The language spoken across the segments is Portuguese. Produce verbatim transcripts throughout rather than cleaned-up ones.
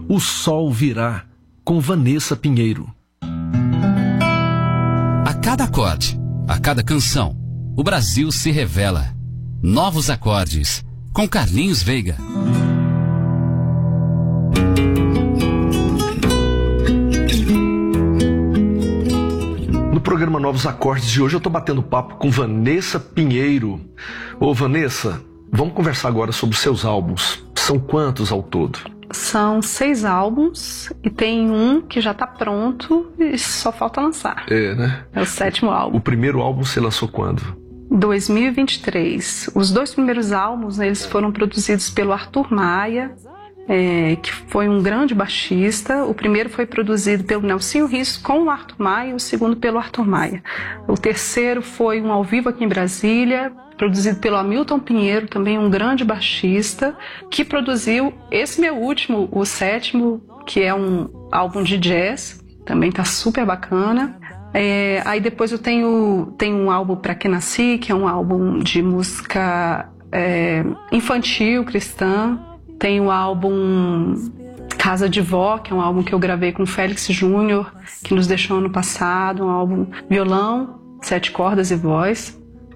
O Sol Virá, com Vanessa Pinheiro. A cada acorde, a cada canção, o Brasil se revela. Novos acordes, com Carlinhos Veiga. No programa Novos Acordes de hoje eu tô batendo papo com Vanessa Pinheiro. Ô Vanessa, vamos conversar agora sobre os seus álbuns. São quantos ao todo? São seis álbuns e tem um que já tá pronto e só falta lançar. É, né? É o sétimo álbum. O primeiro álbum você lançou quando? dois mil e vinte e três. Os dois primeiros álbuns, eles foram produzidos pelo Arthur Maia, é, que foi um grande baixista. O primeiro foi produzido pelo Nelsinho Risso com o Arthur Maia, e o segundo pelo Arthur Maia. O terceiro foi um ao vivo aqui em Brasília, produzido pelo Hamilton Pinheiro, também um grande baixista, que produziu esse meu último, o sétimo, que é um álbum de jazz, também tá super bacana. É, aí depois eu tenho, tenho um álbum Pra Que Nasci, que é um álbum de música é, infantil, cristã. Tem o álbum Casa de Vó, que é um álbum que eu gravei com o Félix Júnior, que nos deixou ano passado, um álbum violão, sete cordas e voz.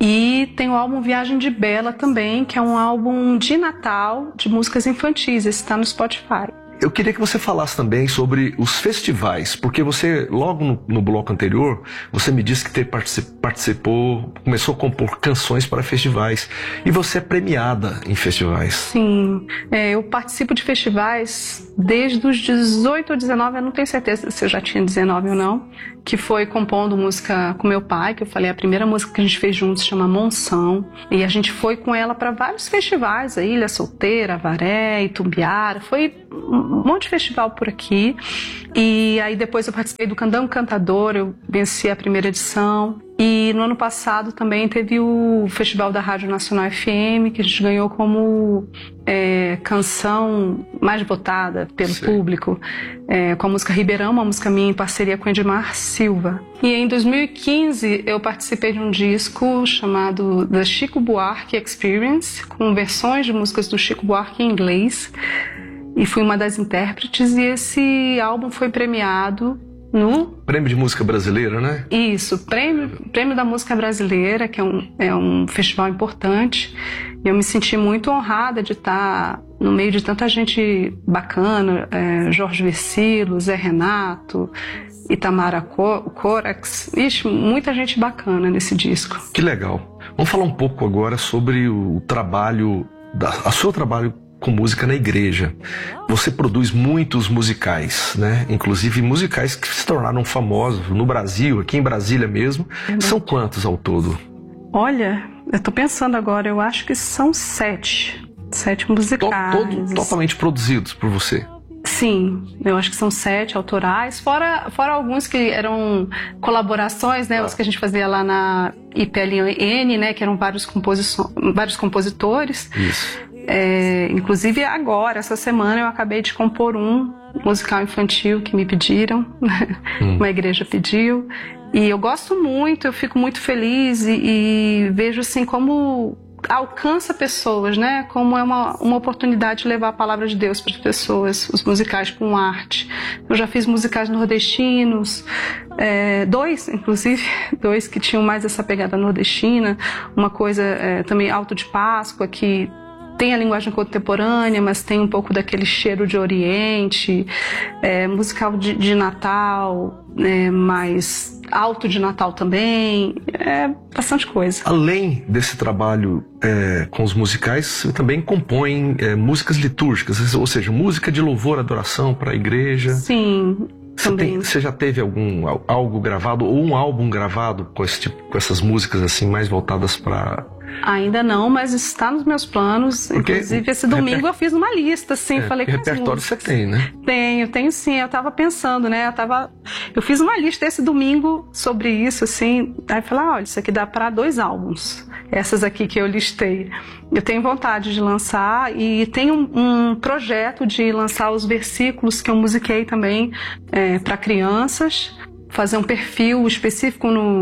E tem o álbum Viagem de Bela também, que é um álbum de Natal, de músicas infantis. Esse está no Spotify. Eu queria que você falasse também sobre os festivais, porque você, logo no, no bloco anterior, você me disse que ter, participou, começou a compor canções para festivais, e você é premiada em festivais. Sim, é, eu participo de festivais desde os dezoito ou dezenove, eu não tenho certeza se eu já tinha dezenove ou não, que foi compondo música com meu pai, que eu falei, a primeira música que a gente fez juntos se chama Monção, e a gente foi com ela para vários festivais, a Ilha Solteira, Avaré, Itumbiara, foi um monte de festival por aqui. E aí depois eu participei do Candango Cantador, eu venci a primeira edição. E no ano passado também teve o Festival da Rádio Nacional F M, que a gente ganhou como é, canção mais votada pelo Sim. público, é, com a música Ribeirão, uma música minha em parceria com Edmar Silva. E em dois mil e quinze eu participei de um disco chamado The Chico Buarque Experience, com versões de músicas do Chico Buarque em inglês. E fui uma das intérpretes, e esse álbum foi premiado no... Prêmio de Música Brasileira, né? Isso, Prêmio, Prêmio da Música Brasileira, que é um, é um festival importante. E eu me senti muito honrada de estar no meio de tanta gente bacana, é, Jorge Versilo, Zé Renato, Itamara Corax, ixi, muita gente bacana nesse disco. Que legal. Vamos falar um pouco agora sobre o trabalho, da, o seu trabalho com música na igreja. Você produz muitos musicais, né? Inclusive musicais que se tornaram famosos no Brasil, aqui em Brasília mesmo. É São quantos ao todo? Olha, eu tô pensando agora, eu acho que são sete. Sete musicais. To, todo, totalmente produzidos por você? Sim, eu acho que são sete autorais, fora, fora alguns que eram colaborações, né? Ah. Os que a gente fazia lá na I P L N, né? Que eram vários, composições, vários compositores. Isso. É, inclusive agora, essa semana, eu acabei de compor um musical infantil que me pediram, hum. uma igreja pediu, e eu gosto muito, eu fico muito feliz e, e vejo assim como alcança pessoas, né? Como é uma, uma oportunidade de levar a palavra de Deus para as pessoas, os musicais com arte. Eu já fiz musicais nordestinos, é, dois, inclusive, dois que tinham mais essa pegada nordestina, uma coisa é, também Alto de Páscoa, que tem a linguagem contemporânea, mas tem um pouco daquele cheiro de Oriente, é, musical de, de Natal, é, mais alto de Natal também, é bastante coisa. Além desse trabalho é, com os musicais, você também compõe é, músicas litúrgicas, ou seja, música de louvor, adoração para a igreja. Sim. Você, tem, você já teve algum algo gravado ou um álbum gravado com, esse tipo, com essas músicas assim mais voltadas para... Ainda não, mas está nos meus planos. Porque inclusive esse domingo reper... eu fiz uma lista, assim, é, falei que repertório você tem, né? Tenho, tenho sim. Eu tava pensando, né? Eu tava, eu fiz uma lista esse domingo sobre isso, assim. Aí eu falei, ah, olha, isso aqui dá para dois álbuns. Essas aqui que eu listei. Eu tenho vontade de lançar e tenho um, um projeto de lançar os versículos que eu musiquei também é, para crianças, fazer um perfil específico no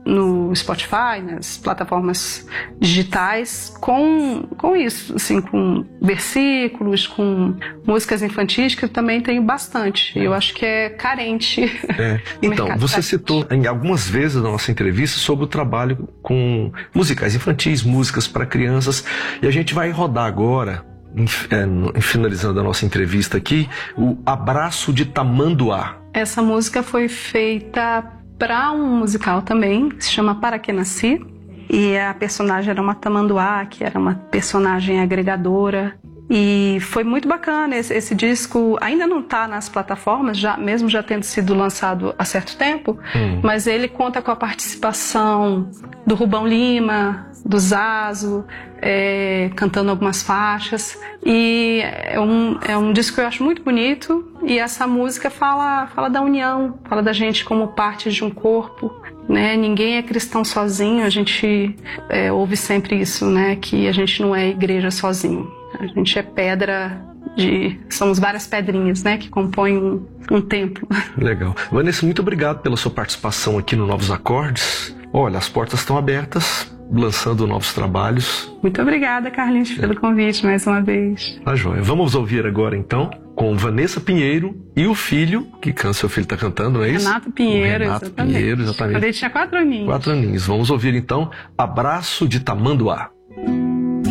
no Spotify, nas plataformas digitais, com, com isso, assim, com versículos, com músicas infantis, que eu também tenho bastante. Eu acho que é carente. É. Então, você citou em algumas vezes na nossa entrevista sobre o trabalho com musicais infantis, músicas para crianças, e a gente vai rodar agora, em, é, finalizando a nossa entrevista aqui, o Abraço de Tamanduá. Essa música foi feita para um musical também, que se chama Para Que Nasci, e a personagem era uma tamanduá, que era uma personagem agregadora. E foi muito bacana, esse, esse disco ainda não está nas plataformas, já, mesmo já tendo sido lançado há certo tempo, hum. mas ele conta com a participação do Rubão Lima, do Zazo, é, cantando algumas faixas, e é um, é um disco que eu acho muito bonito, e essa música fala, fala da união, fala da gente como parte de um corpo, né? Ninguém é cristão sozinho, a gente é, ouve sempre isso, né? Que a gente não é igreja sozinho. A gente é pedra de... Somos várias pedrinhas, né? Que compõem um, um templo. Legal. Vanessa, muito obrigado pela sua participação aqui no Novos Acordes. Olha, as portas estão abertas, lançando novos trabalhos. Muito obrigada, Carlinhos, pelo convite mais uma vez. Tá joia. Vamos ouvir agora, então, com Vanessa Pinheiro e o filho, que seu filho está cantando, não é isso? Renato Pinheiro, o Renato exatamente. Pinheiro, exatamente. Quando ele tinha quatro aninhos. Quatro aninhos. Vamos ouvir, então, Abraço de Tamanduá.